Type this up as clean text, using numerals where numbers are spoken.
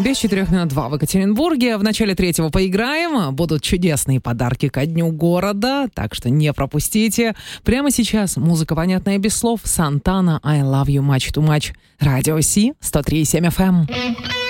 Без 4 минут 2 в Екатеринбурге. В начале 3-го поиграем. Будут чудесные подарки ко Дню города, так что не пропустите. Прямо сейчас музыка, понятная без слов. Сантана, I Love You Much Too Much. Радио Си, 103,7 FM.